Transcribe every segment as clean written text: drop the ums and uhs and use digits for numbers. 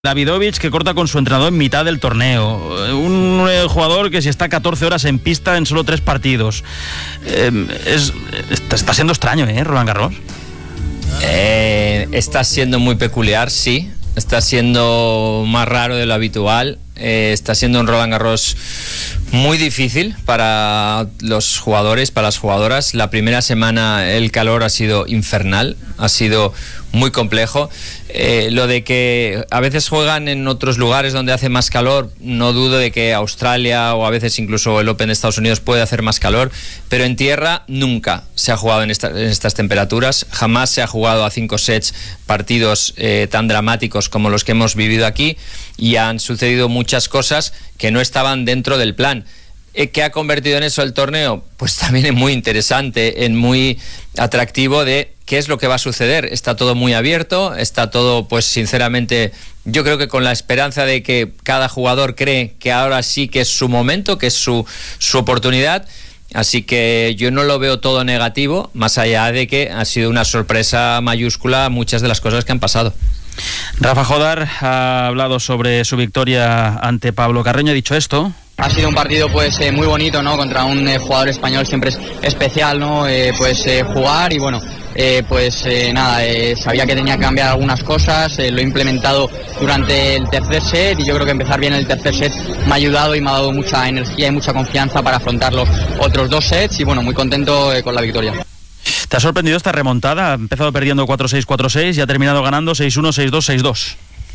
Davidovich, que corta con su entrenador en mitad del torneo. Un jugador que si está 14 horas en pista en solo 3 partidos. Está siendo extraño, Roland Garros. Está siendo muy peculiar, sí. Está siendo más raro de lo habitual. Está siendo un Roland Garros muy difícil para los jugadores, para las jugadoras. La primera semana el calor ha sido infernal, ha sido muy complejo. Lo de que a veces juegan en otros lugares donde hace más calor, no dudo de que Australia o a veces incluso el Open de Estados Unidos puede hacer más calor, pero en tierra nunca se ha jugado en estas temperaturas, jamás se ha jugado a 5 sets partidos tan dramáticos como los que hemos vivido aquí, y han sucedido muchas cosas que no estaban dentro del plan. ¿Qué ha convertido en eso el torneo? Pues también es muy interesante, en muy atractivo de qué es lo que va a suceder. Está todo muy abierto, está todo, pues sinceramente, yo creo que con la esperanza de que cada jugador cree que ahora sí que es su momento, que es su oportunidad. Así que yo no lo veo todo negativo, más allá de que ha sido una sorpresa mayúscula muchas de las cosas que han pasado. Rafa Jódar ha hablado sobre su victoria ante Pablo Carreño, ha dicho esto. Ha sido un partido pues muy bonito, ¿no? Contra un jugador español siempre es especial, ¿no? Jugar y bueno, sabía que tenía que cambiar algunas cosas, lo he implementado durante el tercer set y yo creo que empezar bien el tercer set me ha ayudado y me ha dado mucha energía y mucha confianza para afrontar los otros 2 sets y bueno, muy contento con la victoria. ¿Te ha sorprendido esta remontada? Ha empezado perdiendo 4-6, 4-6 y ha terminado ganando 6-1, 6-2, 6-2.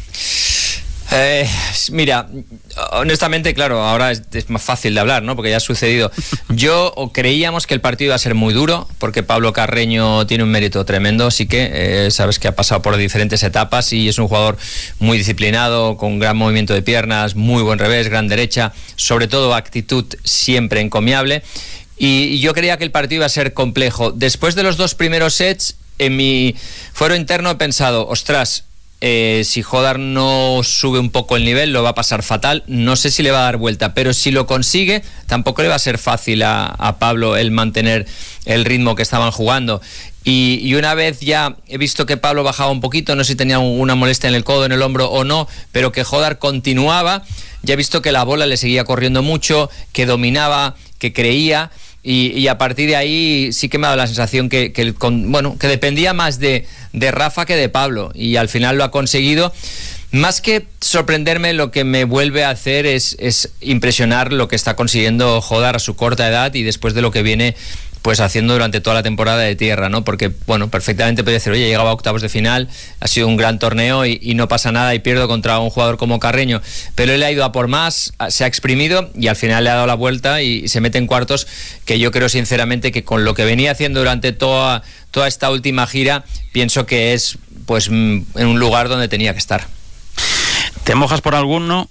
Mira, honestamente, claro, ahora es más fácil de hablar, ¿no? Porque ya ha sucedido. Creíamos que el partido iba a ser muy duro, porque Pablo Carreño tiene un mérito tremendo, sí que sabes que ha pasado por diferentes etapas y es un jugador muy disciplinado, con gran movimiento de piernas, muy buen revés, gran derecha, sobre todo actitud siempre encomiable. Y yo creía que el partido iba a ser complejo. Después de los 2 primeros sets, en mi fuero interno he pensado, ostras, si Jódar no sube un poco el nivel, lo va a pasar fatal. No sé si le va a dar vuelta, pero si lo consigue, tampoco le va a ser fácil a Pablo el mantener el ritmo que estaban jugando. Y una vez ya he visto que Pablo bajaba un poquito, no sé si tenía una molestia en el codo, en el hombro o no, pero que Jódar continuaba, ya he visto que la bola le seguía corriendo mucho, que dominaba, que creía. Y a partir de ahí sí que me ha dado la sensación que dependía más de Rafa que de Pablo, y al final lo ha conseguido. Más que sorprenderme, lo que me vuelve a hacer es impresionar lo que está consiguiendo Jódar a su corta edad y después de lo que viene pues haciendo durante toda la temporada de tierra, ¿no? Porque, bueno, perfectamente podría decir, oye, llegaba a octavos de final, ha sido un gran torneo y no pasa nada y pierdo contra un jugador como Carreño, pero él ha ido a por más, se ha exprimido y al final le ha dado la vuelta y se mete en cuartos, que yo creo sinceramente que con lo que venía haciendo durante toda esta última gira, pienso que es pues en un lugar donde tenía que estar. ¿Te mojas por alguno?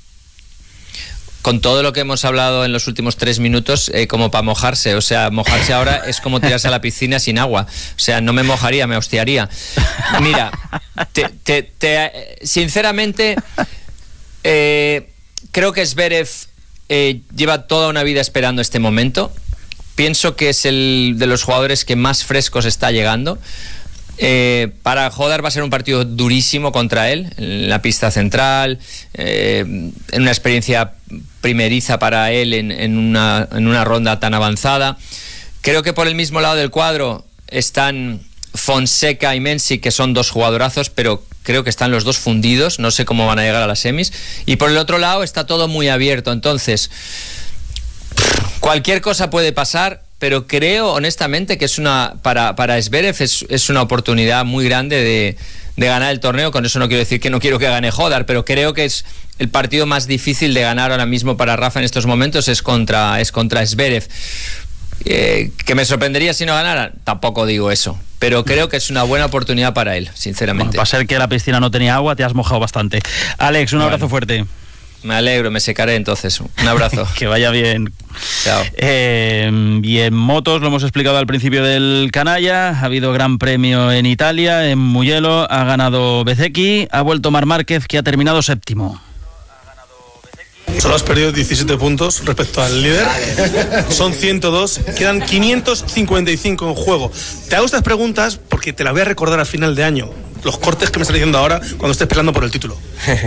Con todo lo que hemos hablado en los últimos 3 minutos, como para mojarse, o sea, mojarse ahora es como tirarse a la piscina sin agua, o sea, no me mojaría, me hostiaría. Mira, sinceramente, creo que Zverev lleva toda una vida esperando este momento. Pienso que es el de los jugadores que más frescos está llegando. Para Jódar va a ser un partido durísimo contra él, en la pista central, en una experiencia primeriza para él en una ronda tan avanzada. Creo que por el mismo lado del cuadro están Fonseca y Mensik, que son 2 jugadorazos, pero creo que están los 2 fundidos, no sé cómo van a llegar a las semis. Y por el otro lado está todo muy abierto, entonces cualquier cosa puede pasar. Pero creo honestamente que es para Zverev es una oportunidad muy grande de ganar el torneo. Con eso no quiero decir que no quiero que gane Jódar, pero creo que es el partido más difícil de ganar ahora mismo para Rafa en estos momentos, es contra Zverev. ¿Que me sorprendería si no ganara? Tampoco digo eso, pero creo que es una buena oportunidad para él, sinceramente. Bueno, para ser que la piscina no tenía agua, te has mojado bastante. Alex, un abrazo fuerte. Me alegro, me secaré entonces. Un abrazo. Que vaya bien. Chao. Y en motos, lo hemos explicado al principio del canalla, ha habido gran premio en Italia, en Mugello, ha ganado Bezzecchi, ha vuelto Marc Márquez, que ha terminado 7º. Solo has perdido 17 puntos respecto al líder. Son 102. Quedan 555 en juego. Te hago estas preguntas porque te las voy a recordar al final de año. los cortes que me estás diciendo ahora cuando estés peleando por el título.